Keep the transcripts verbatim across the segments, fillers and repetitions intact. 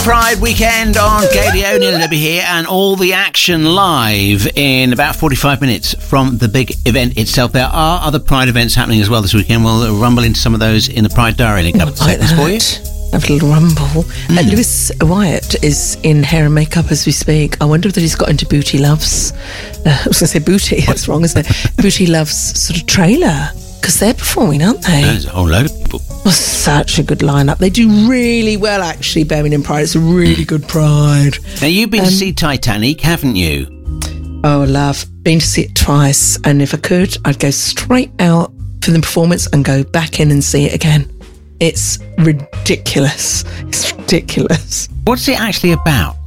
Pride weekend on Katie O'Neill will be here, and all the action live in about forty-five minutes from the big event itself. There are other Pride events happening as well this weekend. We'll rumble into some of those in the Pride Diary in a couple of seconds for you. Have a little rumble. Mm. Uh, Lewis Wyatt is in hair and makeup as we speak. I wonder whether he's got into Booty Loves. Uh, I was going to say Booty. That's wrong, isn't it? Booty Loves sort of trailer. Because they're performing, aren't they? There's a whole load of people. Well, such a good lineup. They do really well, actually, Birmingham Pride. It's a really mm. good Pride. Now, you've been um, to see Titanic, haven't you? Oh, love. Been to see it twice. And if I could, I'd go straight out for the performance and go back in and see it again. It's ridiculous. It's ridiculous. What's it actually about?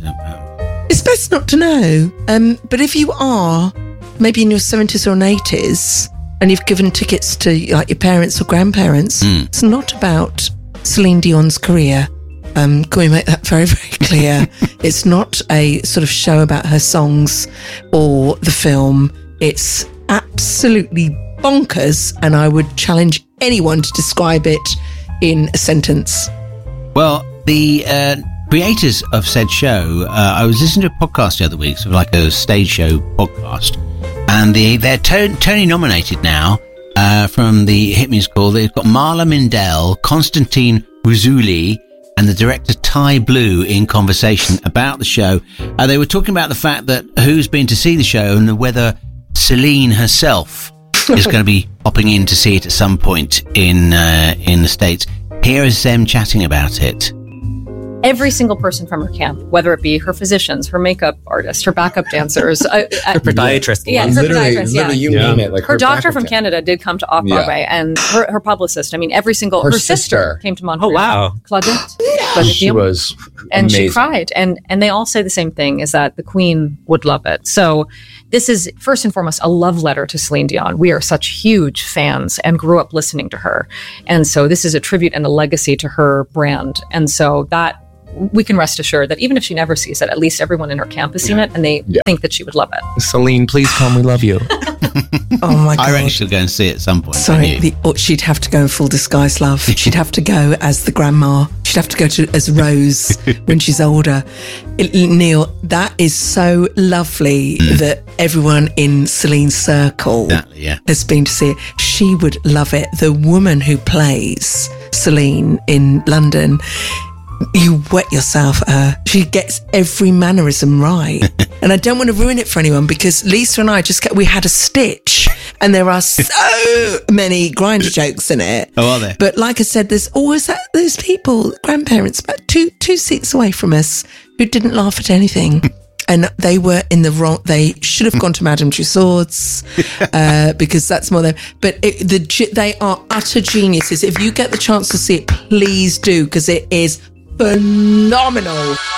It's best not to know. Um, but if you are maybe in your seventies or eighties and you've given tickets to like your parents or grandparents, mm. it's not about Celine Dion's career. Um, can we make that very, very clear? It's not a sort of show about her songs or the film. It's absolutely bonkers, and I would challenge anyone to describe it in a sentence. Well, the uh, creators of said show, uh, I was listening to a podcast the other week, sort of like a stage show podcast, and the, they're to- Tony nominated now uh, from the hit musical. They've got Marla Mindell, Konstantin Ruzuli, and the director Ty Blue in conversation about the show. Uh, they were talking about the fact that who's been to see the show and whether Celine herself is going to be popping in to see it at some point in uh, in the States. Here is them chatting about it. Every single person from her camp, whether it be her physicians, her makeup artist, her backup dancers, uh, her podiatrist, yeah, her literally, podiatrist, literally, yeah. you yeah. name it. Like her, her doctor from camp. Canada did come to Off Broadway, yeah. and her, her publicist. I mean, every single her, her sister. sister came to Montreal. Oh wow, Claudette, yeah. Claudette she was, and amazing. she cried, and and they all say the same thing: is that the Queen would love it. So this is first and foremost a love letter to Celine Dion. We are such huge fans and grew up listening to her, and so this is a tribute and a legacy to her brand. And so that. We can rest assured that even if she never sees it, at least everyone in her camp has seen yeah. it, and they yeah. think that she would love it. Celine, please come. We love you. Oh my God! I reckon she'll go and see it at some point. Sorry, the, oh, she'd have to go in full disguise, love. She'd have to go as the grandma. She'd have to go to as Rose when she's older. It, Neil, that is so lovely mm. that everyone in Celine's circle exactly, yeah. has been to see it. She would love it. The woman who plays Celine in London. You wet yourself at her. She gets every mannerism right. And I don't want to ruin it for anyone because Lisa and I just get, we had a stitch and there are so many grinder jokes in it. Oh, are there? But like I said, there's always that, there's people, grandparents, about two, two seats away from us who didn't laugh at anything. And they were in the wrong, they should have gone to Madame Tussauds, uh, because that's more than, but it, the, they are utter geniuses. If you get the chance to see it, please do, because it is phenomenal.